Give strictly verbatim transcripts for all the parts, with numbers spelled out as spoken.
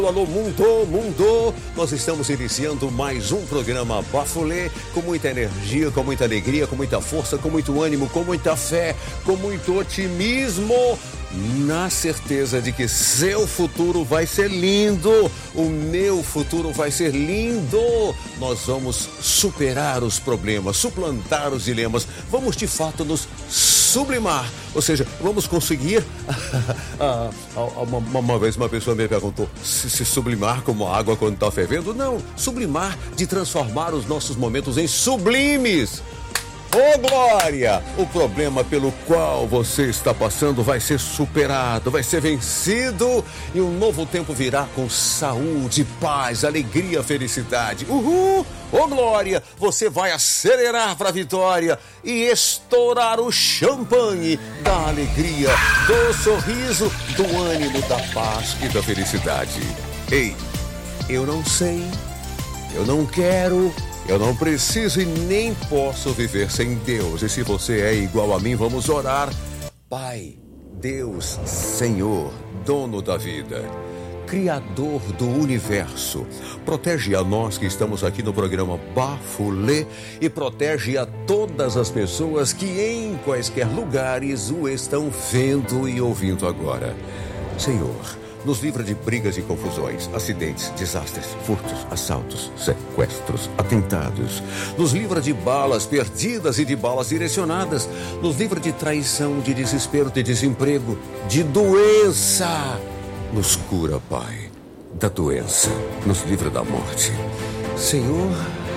Alô, mundo, mundo! Nós estamos iniciando mais um programa Bafulê com muita energia, com muita alegria, com muita força, com muito ânimo, com muita fé, com muito otimismo, na certeza de que seu futuro vai ser lindo, o meu futuro vai ser lindo. Nós vamos superar os problemas, suplantar os dilemas, vamos de fato nos sublimar, ou seja, vamos conseguir. uma, uma vez uma pessoa me perguntou se, se sublimar como água quando está fervendo. Não, sublimar de transformar os nossos momentos em sublimes. Ô, oh, glória! O problema pelo qual você está passando vai ser superado, vai ser vencido e um novo tempo virá com saúde, paz, alegria, felicidade. Uhul! Ô, oh, glória! Você vai acelerar para a vitória e estourar o champanhe da alegria, do sorriso, do ânimo, da paz e da felicidade. Ei, eu não sei, eu não quero... Eu não preciso e nem posso viver sem Deus. E se você é igual a mim, vamos orar. Pai, Deus, Senhor, dono da vida, Criador do universo, protege a nós que estamos aqui no programa Bafulê e protege a todas as pessoas que em quaisquer lugares o estão vendo e ouvindo agora. Senhor, nos livra de brigas e confusões, acidentes, desastres, furtos, assaltos, sequestros, atentados. Nos livra de balas perdidas e de balas direcionadas. Nos livra de traição, de desespero, de desemprego, de doença. Nos cura, Pai, da doença. Nos livra da morte. Senhor,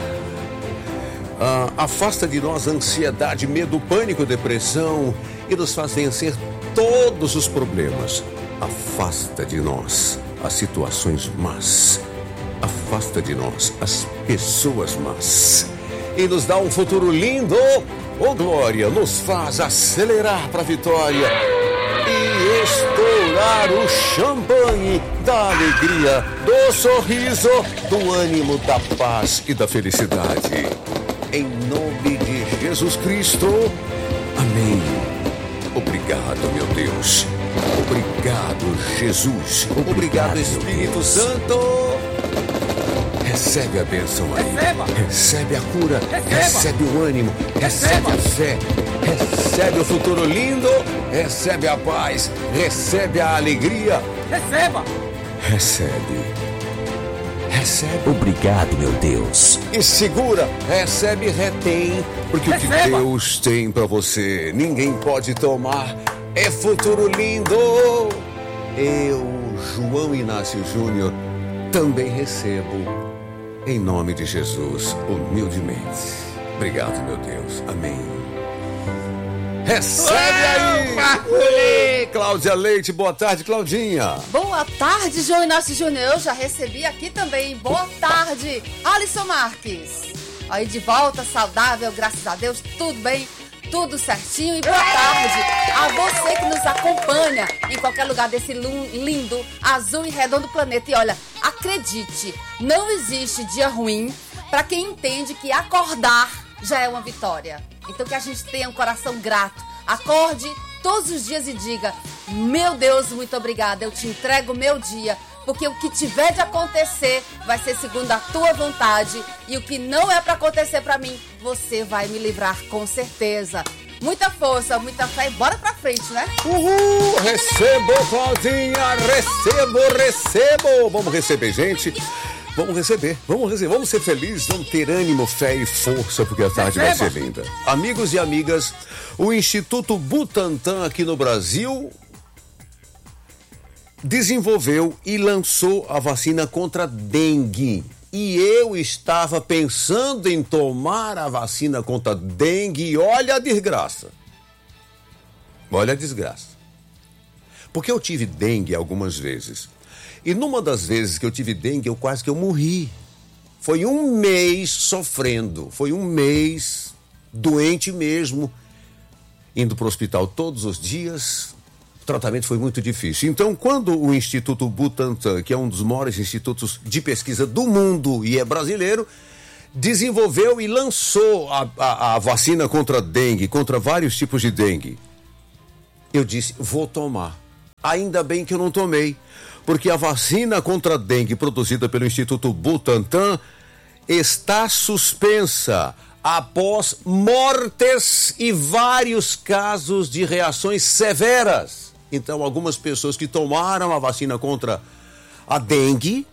ah, afasta de nós ansiedade, medo, pânico, depressão e nos faz vencer todos os problemas. Afasta de nós as situações más. Afasta de nós as pessoas más. E nos dá um futuro lindo. Ô, oh, glória, nos faz acelerar para a vitória e estourar o champanhe da alegria, do sorriso, do ânimo, da paz e da felicidade. Em nome de Jesus Cristo. Amém. Obrigado, meu Deus. Obrigado, Jesus. Obrigado, Obrigado Espírito Santo. Recebe a bênção aí. Receba. Recebe a cura. Receba. Recebe o ânimo. Recebe Receba. a fé. Recebe o futuro lindo. Recebe a paz. Recebe a alegria. Receba. Recebe. Recebe. Obrigado, meu Deus. E segura. Recebe e retém. Porque Receba. o que Deus tem pra você, ninguém pode tomar. É futuro lindo! Eu, João Inácio Júnior, também recebo, em nome de Jesus, humildemente. Obrigado, meu Deus. Amém. Recebe aí! Bafulê! Cláudia Leite, boa tarde, Claudinha. Boa tarde, João Inácio Júnior. Eu já recebi aqui também. Boa tarde, Alisson Marques. Aí de volta, saudável, graças a Deus, tudo bem. Tudo certinho e boa tarde a você que nos acompanha em qualquer lugar desse lindo, azul e redondo planeta. E olha, acredite, não existe dia ruim para quem entende que acordar já é uma vitória. Então que a gente tenha um coração grato. Acorde todos os dias e diga: meu Deus, muito obrigada, eu te entrego o meu dia. Porque o que tiver de acontecer vai ser segundo a tua vontade. E o que não é para acontecer para mim, você vai me livrar com certeza. Muita força, muita fé e bora pra frente, né? Uhul! Recebo, Claudinha! Recebo, recebo! Vamos receber, gente. Vamos receber, vamos receber, vamos ser felizes, vamos ter ânimo, fé e força, porque a tarde vai ser linda. Amigos e amigas, o Instituto Butantan aqui no Brasil desenvolveu e lançou a vacina contra dengue. E eu estava pensando em tomar a vacina contra dengue e olha a desgraça. Olha a desgraça. Porque eu tive dengue algumas vezes. E numa das vezes que eu tive dengue, eu quase que eu morri. Foi um mês sofrendo. Foi um mês doente mesmo. Indo para o hospital todos os dias. O tratamento foi muito difícil. Então, quando o Instituto Butantan, que é um dos maiores institutos de pesquisa do mundo e é brasileiro, desenvolveu e lançou a, a, a vacina contra a dengue, contra vários tipos de dengue, eu disse, vou tomar. Ainda bem que eu não tomei, porque a vacina contra a dengue produzida pelo Instituto Butantan está suspensa após mortes e vários casos de reações severas. Então, algumas pessoas que tomaram a vacina contra a dengue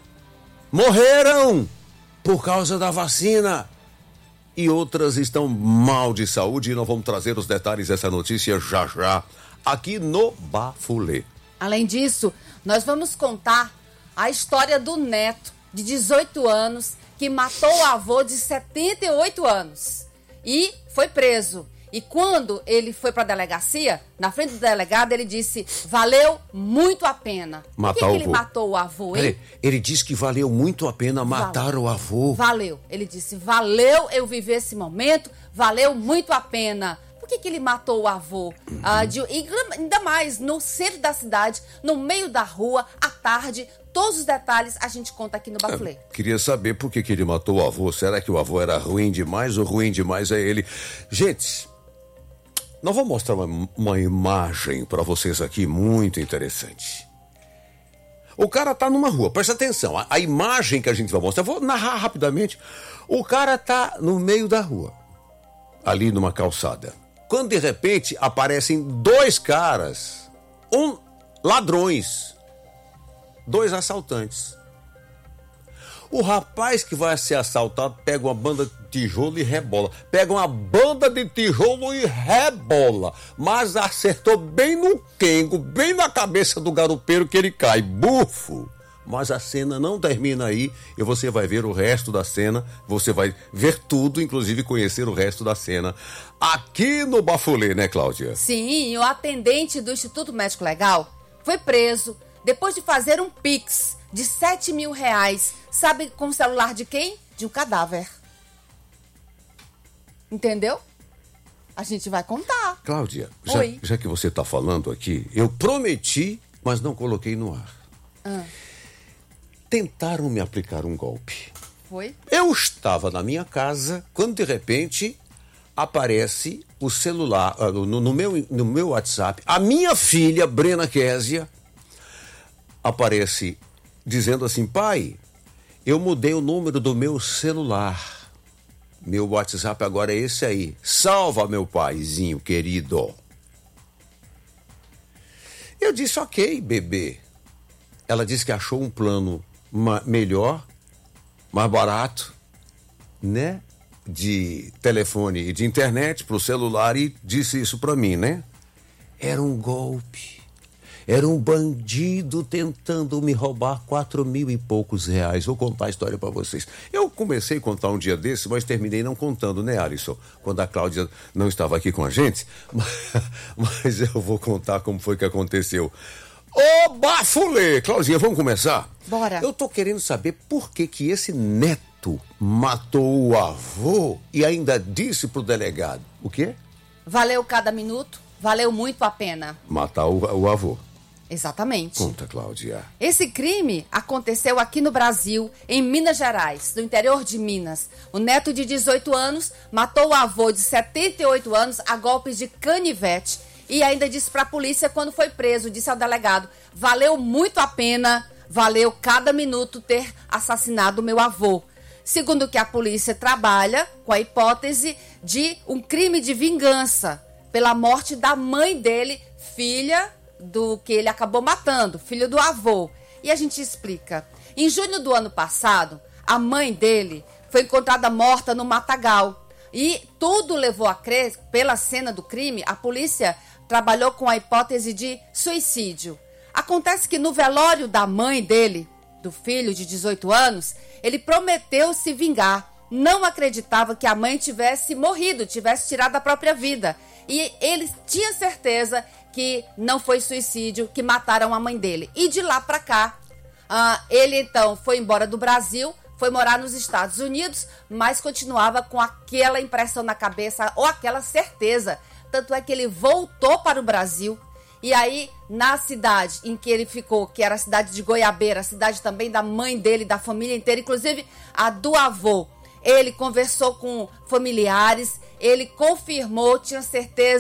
morreram por causa da vacina. E outras estão mal de saúde. E nós vamos trazer os detalhes dessa notícia já já, aqui no Bafulê. Além disso, nós vamos contar a história do neto de dezoito anos que matou o avô de setenta e oito anos e foi preso. E quando ele foi para a delegacia, na frente do delegado, ele disse, valeu muito a pena. Matar Por que, o que ele avô? matou o avô, hein? Peraí, ele disse que valeu muito a pena matar valeu. o avô. Valeu. Ele disse, valeu eu viver esse momento, valeu muito a pena. Por que, que ele matou o avô? Uhum. Ah, de, e ainda mais, no centro da cidade, no meio da rua, à tarde. Todos os detalhes a gente conta aqui no Bafulê. Queria saber por que, que ele matou o avô. Será que o avô era ruim demais ou ruim demais é ele? Gente, nós vamos mostrar uma, uma imagem para vocês aqui muito interessante. O cara tá numa rua, presta atenção. A, a imagem que a gente vai mostrar, eu vou narrar rapidamente. O cara tá no meio da rua, ali numa calçada. Quando de repente aparecem dois caras, um ladrões, dois assaltantes. O rapaz que vai ser assaltado pega uma banda de tijolo e rebola. Pega uma banda de tijolo e rebola. Mas acertou bem no quengo, bem na cabeça do garupeiro que ele cai. Bufo! Mas a cena não termina aí e você vai ver o resto da cena. Você vai ver tudo, inclusive conhecer o resto da cena aqui no Bafulê, né, Cláudia? Sim, o atendente do Instituto Médico Legal foi preso depois de fazer um Pix de sete mil reais. Sabe com o celular de quem? De um cadáver. Entendeu? A gente vai contar. Cláudia, já, já que você está falando aqui, eu prometi, mas não coloquei no ar. Ah. Tentaram me aplicar um golpe. Foi? Eu estava na minha casa, quando de repente aparece o celular, no, no, meu, no meu WhatsApp, a minha filha, Brena Késia, aparece dizendo assim, pai, eu mudei o número do meu celular. Meu WhatsApp agora é esse aí. Salva, meu paizinho querido. Eu disse, ok, bebê. Ela disse que achou um plano ma- melhor, mais barato, né? De telefone e de internet para o celular e disse isso para mim, né? Era um golpe. Era um bandido tentando me roubar quatro mil e poucos reais. Vou contar a história para vocês. Eu comecei a contar um dia desse, mas terminei não contando, né, Alisson? Quando a Cláudia não estava aqui com a gente. Mas eu vou contar como foi que aconteceu. Ô, Bafulê! Claudinha, vamos começar? Bora. Eu tô querendo saber por que que esse neto matou o avô e ainda disse pro delegado. O quê? Valeu cada minuto, valeu muito a pena. Matar o, o avô. Exatamente. Conta, Cláudia. Esse crime aconteceu aqui no Brasil, em Minas Gerais, no interior de Minas. O neto de dezoito anos matou o avô de setenta e oito anos a golpes de canivete e ainda disse para a polícia quando foi preso, disse ao delegado, valeu muito a pena, valeu cada minuto ter assassinado meu avô. Segundo que a polícia trabalha com a hipótese de um crime de vingança pela morte da mãe dele, filha do que ele acabou matando, filho do avô. E a gente explica. Em junho do ano passado, a mãe dele foi encontrada morta no matagal. E tudo levou a crer, pela cena do crime, a polícia trabalhou com a hipótese de suicídio. Acontece que no velório da mãe dele, do filho de dezoito anos, ele prometeu se vingar. Não acreditava que a mãe tivesse morrido, tivesse tirado a própria vida. E ele tinha certeza que não foi suicídio, que mataram a mãe dele. E de lá pra cá, uh, ele então foi embora do Brasil, foi morar nos Estados Unidos, mas continuava com aquela impressão na cabeça, ou aquela certeza. Tanto é que ele voltou para o Brasil, e aí na cidade em que ele ficou, que era a cidade de Goiabeira, a cidade também da mãe dele, da família inteira, inclusive a do avô, ele conversou com familiares, ele confirmou, tinha certeza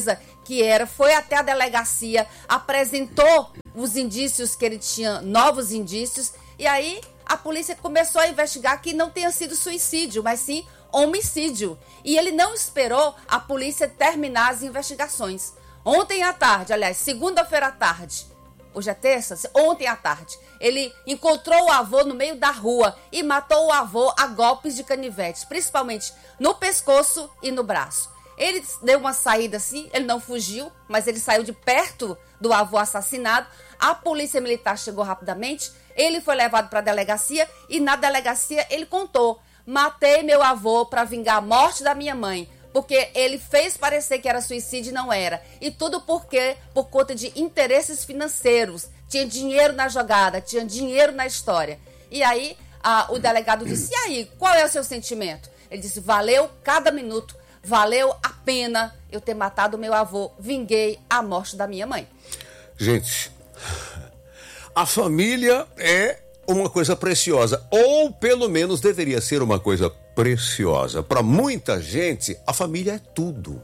que era, foi até a delegacia, apresentou os indícios que ele tinha, novos indícios, e aí a polícia começou a investigar que não tenha sido suicídio, mas sim homicídio. E ele não esperou a polícia terminar as investigações. Ontem à tarde, aliás, segunda-feira à tarde, hoje é terça? Ontem à tarde, ele encontrou o avô no meio da rua e matou o avô a golpes de canivete, principalmente no pescoço e no braço. Ele deu uma saída assim, ele não fugiu, mas ele saiu de perto do avô assassinado. A polícia militar chegou rapidamente, ele foi levado para a delegacia e na delegacia ele contou: matei meu avô para vingar a morte da minha mãe, porque ele fez parecer que era suicídio e não era. E tudo porque, por conta de interesses financeiros. Tinha dinheiro na jogada, tinha dinheiro na história. E aí a, o delegado disse: e aí, qual é o seu sentimento? Ele disse: valeu cada minuto, valeu a pena eu ter matado meu avô, vinguei a morte da minha mãe. Gente, a família é uma coisa preciosa, ou pelo menos deveria ser uma coisa preciosa. Para muita gente, a família é tudo.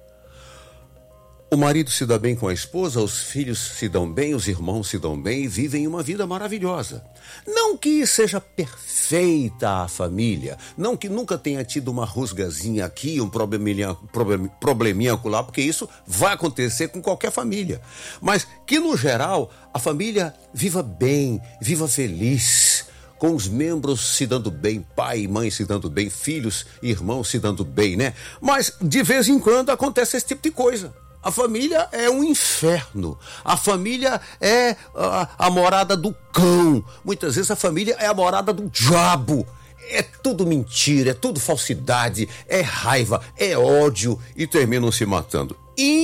O marido se dá bem com a esposa, os filhos se dão bem, os irmãos se dão bem e vivem uma vida maravilhosa. Não que seja perfeita a família, não que nunca tenha tido uma rusgazinha aqui, um probleminha, problem, probleminha lá, porque isso vai acontecer com qualquer família. Mas que, no geral, a família viva bem, viva feliz, com os membros se dando bem, pai e mãe se dando bem, filhos e irmãos se dando bem, né? Mas, de vez em quando, acontece esse tipo de coisa. A família é um inferno. A família é a, a morada do cão. Muitas vezes a família é a morada do diabo. É tudo mentira, é tudo falsidade, é raiva, é ódio e terminam se matando.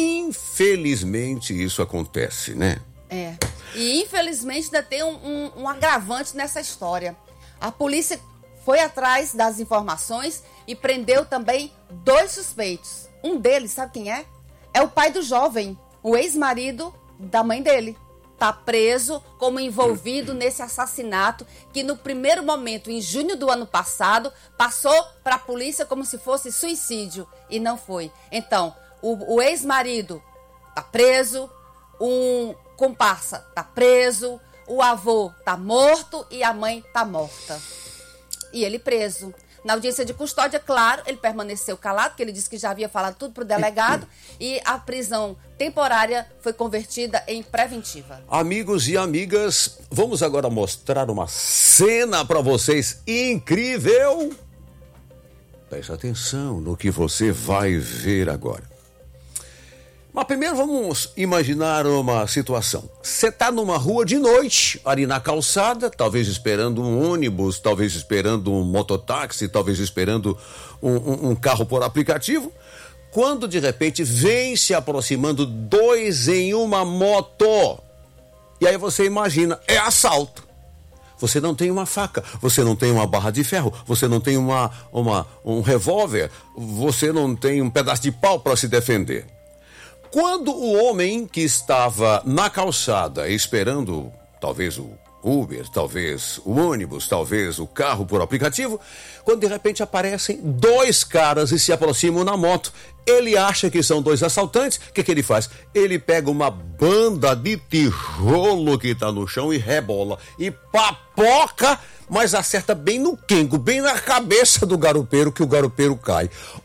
Infelizmente isso acontece, né? É. E infelizmente ainda tem um, um, um agravante nessa história. A polícia foi atrás das informações e prendeu também dois suspeitos. Um deles, sabe quem é? É o pai do jovem, o ex-marido da mãe dele. Tá preso como envolvido nesse assassinato que no primeiro momento, em junho do ano passado, passou para a polícia como se fosse suicídio e não foi. Então, o, o ex-marido tá preso, um comparsa tá preso, o avô tá morto e a mãe tá morta. E ele preso. Na audiência de custódia, claro, ele permaneceu calado, porque ele disse que já havia falado tudo para o delegado e a prisão temporária foi convertida em preventiva. Amigos e amigas, vamos agora mostrar uma cena para vocês incrível. Preste atenção no que você vai ver agora. Mas primeiro vamos imaginar uma situação. Você está numa rua de noite, ali na calçada, talvez esperando um ônibus, talvez esperando um mototáxi, talvez esperando um, um, um carro por aplicativo, quando de repente vem se aproximando dois em uma moto. E aí você imagina, é assalto. Você não tem uma faca, você não tem uma barra de ferro, você não tem uma, uma, um revólver, você não tem um pedaço de pau para se defender. Quando o homem que estava na calçada esperando talvez o Uber, talvez o ônibus, talvez o carro por aplicativo, quando de repente aparecem dois caras e se aproximam na moto, ele acha que são dois assaltantes, o que, que ele faz? Ele pega uma banda de tijolo que está no chão e rebola e papoca, mas acerta bem no quengo, bem na cabeça do garupeiro, que o garupeiro cai.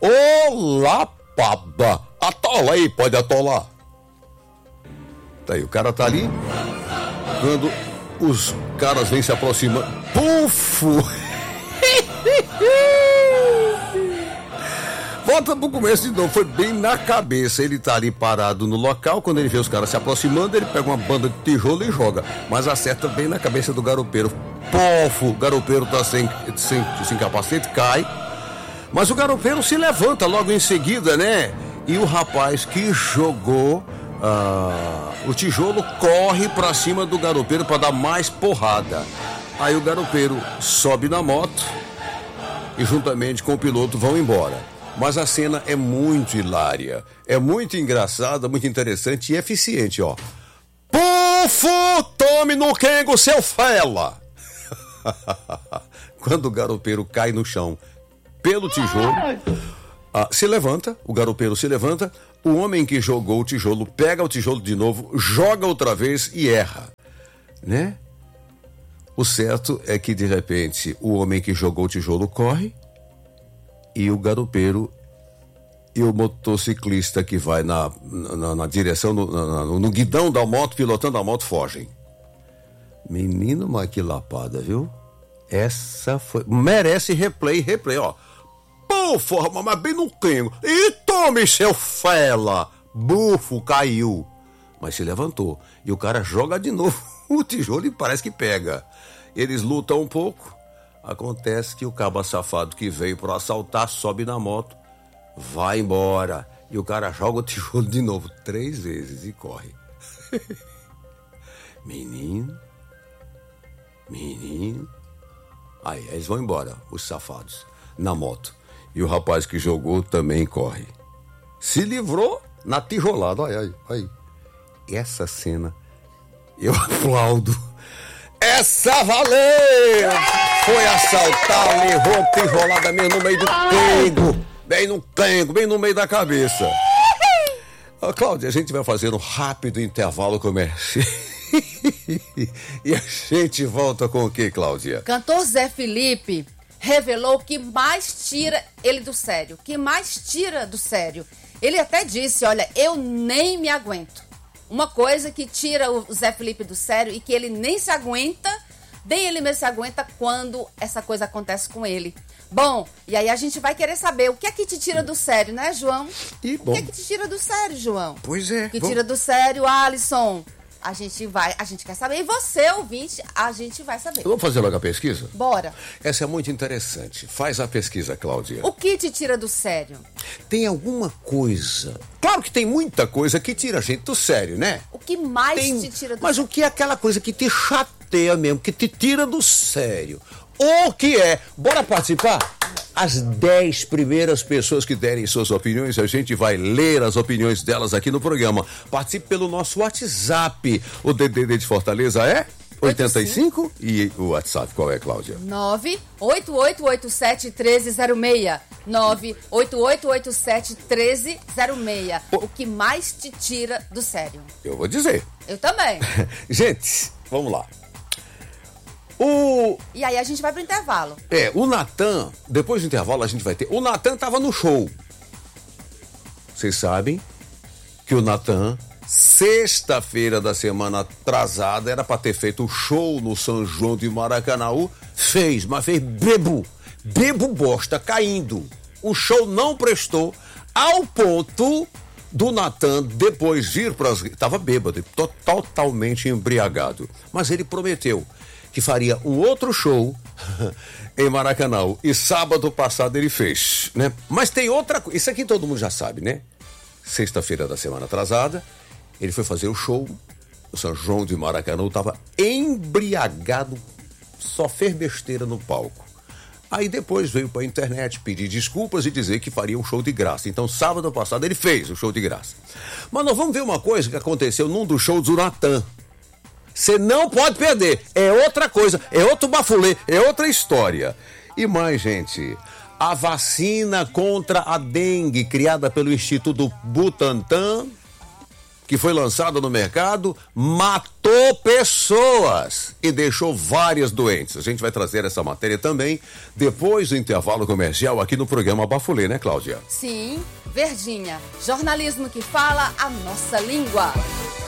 Olá, paba! Atola aí, pode atolar. Tá aí, o cara tá ali. Quando os caras vêm se aproximando. Pufo! Volta pro começo de novo, foi bem na cabeça. Ele tá ali parado no local. Quando ele vê os caras se aproximando, ele pega uma banda de tijolo e joga. Mas acerta bem na cabeça do garupeiro. Pufo! O garupeiro tá sem, sem, sem capacete, cai. Mas o garupeiro se levanta logo em seguida, né? E o rapaz que jogou ah, o tijolo corre pra cima do garupeiro para dar mais porrada. Aí o garupeiro sobe na moto e juntamente com o piloto vão embora. Mas a cena é muito hilária, é muito engraçada, muito interessante e eficiente, ó. Pufo! Tome no quengo, seu fela! Quando o garupeiro cai no chão pelo tijolo, ah, se levanta, o garupeiro se levanta, o homem que jogou o tijolo pega o tijolo de novo, joga outra vez e erra, né? O certo é que, de repente, o homem que jogou o tijolo corre e o garupeiro e o motociclista que vai na, na, na direção, no, na, no guidão da moto, pilotando a moto, fogem. Menino, mas que lapada, viu? Essa foi... merece replay, replay, ó. Pô, forma, mas bem no cango. E tome, seu fela! Bufo, caiu. Mas se levantou. E o cara joga de novo o tijolo e parece que pega. Eles lutam um pouco. Acontece que o caba safado que veio para assaltar sobe na moto, vai embora. E o cara joga o tijolo de novo três vezes e corre. Menino. Menino. Aí, eles vão embora, os safados, na moto. E o rapaz que jogou também corre. Se livrou na tijolada. Olha aí, aí. Essa cena, eu aplaudo. Essa valeu! Foi assaltar, levou tijolada mesmo no meio do cango. Bem no cango, bem no meio da cabeça. Ô, Cláudia, a gente vai fazer um rápido intervalo comercial. E a gente volta com o que, Cláudia? Cantor Zé Felipe revelou o que mais tira ele do sério. O que mais tira do sério. Ele até disse, olha, eu nem me aguento. Uma coisa que tira o Zé Felipe do sério e que ele nem se aguenta, nem ele mesmo se aguenta quando essa coisa acontece com ele. Bom, e aí a gente vai querer saber o que é que te tira do sério, né, João? E bom. O que é que te tira do sério, João? Pois é. O que vamos... tira do sério, Alisson? A gente vai, a gente quer saber. E você, ouvinte, a gente vai saber. Vamos fazer logo a pesquisa? Bora. Essa é muito interessante. Faz a pesquisa, Cláudia. O que te tira do sério? Tem alguma coisa... Claro que tem muita coisa que tira a gente do sério, né? O que mais Tem... te tira do Mas sério? o que é aquela coisa que te chateia mesmo, que te tira do sério? O que é? Bora participar? As dez primeiras pessoas que derem suas opiniões, a gente vai ler as opiniões delas aqui no programa. Participe pelo nosso WhatsApp. O D D D de Fortaleza é oitenta e cinco e o WhatsApp qual é, Cláudia? nove oito oito oito sete um três zero seis. nove oito oito oito sete um três zero seis. O que mais te tira do sério? Eu vou dizer. Eu também. Gente, vamos lá. O... E aí a gente vai pro intervalo. É, o Natan, depois do intervalo a gente vai ter... O Natan tava no show. Vocês sabem que o Natan, sexta-feira da semana atrasada, era para ter feito o show no São João de Maracanaú. Fez, mas fez bebo. Bebo bosta, caindo. O show não prestou ao ponto do Natan depois vir para as... Tava bêbado, to- totalmente embriagado. Mas ele prometeu que faria um outro show em Maracanã. E sábado passado ele fez, né? Mas tem outra coisa, isso aqui todo mundo já sabe, né? Sexta-feira da semana atrasada, ele foi fazer o show, o São João de Maracanã, estava embriagado, só fez besteira no palco. Aí depois veio para a internet pedir desculpas e dizer que faria um show de graça. Então sábado passado ele fez o show de graça. Mas nós vamos ver uma coisa que aconteceu num dos shows do Natan. Você não pode perder. É outra coisa, é outro bafulê, é outra história. E mais, gente, a vacina contra a dengue, criada pelo Instituto Butantan, que foi lançada no mercado, matou pessoas e deixou várias doentes. A gente vai trazer essa matéria também depois do intervalo comercial aqui no programa Bafulê, né, Cláudia? Sim, Verdinha, jornalismo que fala a nossa língua.